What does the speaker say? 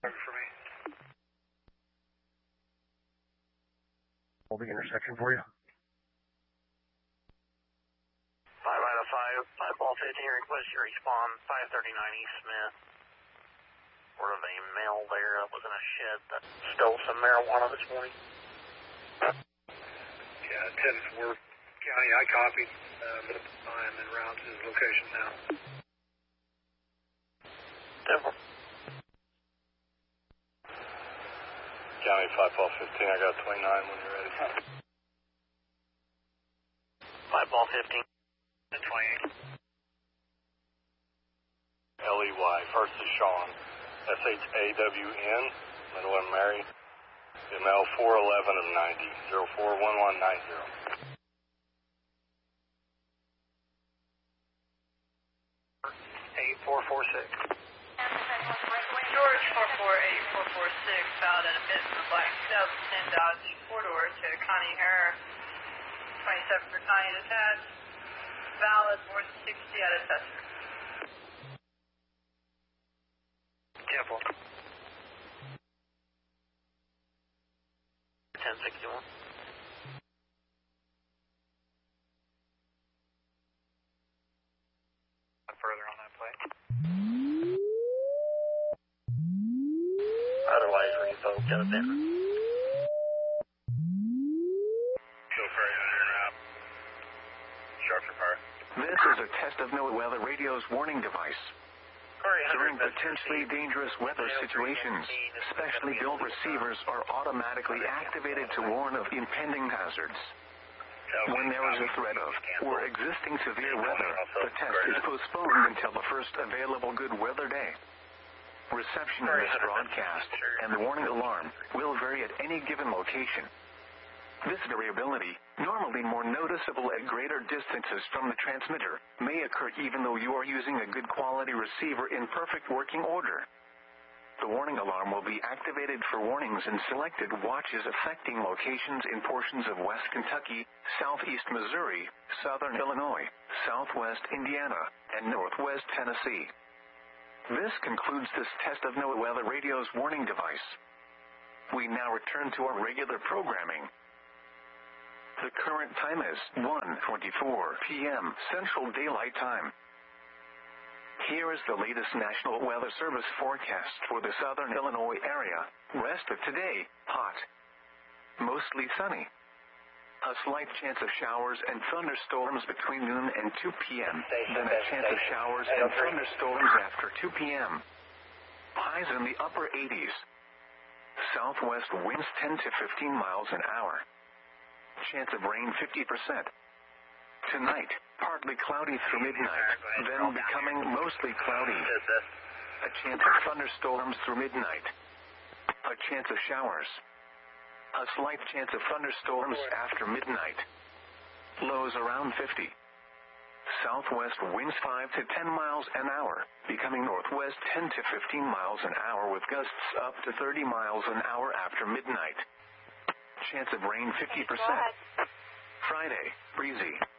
For me. Hold the intersection for you. 5 out of 5 ball 15, request you respond 539 East Smith. Word of a male there that was in a shed that stole some marijuana this morning. Yeah, 10-4 County, I copied, but I'm en route to his location now. 10-4. County 5 ball 15, I got 29 when you're ready. 5 ball 15. 28. LEY, first is Sean. SHAWN, middle and Mary. ML 411 of 90, 041190. 8446. George 448446, filed an admission of Black 2010 Dodge 4-door to Connie Hare, 27 for Connie detached. Valid more than 60 out of tester. 10-4. 1061. Further on that plate. Otherwise, revoke to the bin. Go for it, under and out. Structure part. This is a test of NOAA Weather Radio's warning device. During potentially dangerous weather situations, specially built receivers are automatically activated to warn of impending hazards. When there is a threat of or existing severe weather, the test is postponed until the first available good weather day. Reception of this broadcast and the warning alarm will vary at any given location. This variability, normally more noticeable at greater distances from the transmitter, may occur even though you are using a good quality receiver in perfect working order. The warning alarm will be activated for warnings in selected watches affecting locations in portions of West Kentucky, Southeast Missouri, Southern Illinois, Southwest Indiana, and Northwest Tennessee. This concludes this test of NOAA Weather Radio's warning device. We now return to our regular programming. The current time is 1:24 p.m. Central Daylight Time. Here is the latest National Weather Service forecast for the southern Illinois area. Rest of today, hot. Mostly sunny. A slight chance of showers and thunderstorms between noon and 2 p.m. Then a chance of showers and thunderstorms after 2 p.m. Highs in the upper 80s. Southwest winds 10 to 15 miles an hour. Chance of rain 50%. Tonight, partly cloudy through midnight, then becoming mostly cloudy. A chance of thunderstorms through midnight. A chance of showers. A slight chance of thunderstorms after midnight. Lows around 50. Southwest winds 5 to 10 miles an hour, becoming northwest 10 to 15 miles an hour with gusts up to 30 miles an hour after midnight. Chance of rain 50%. Friday, breezy.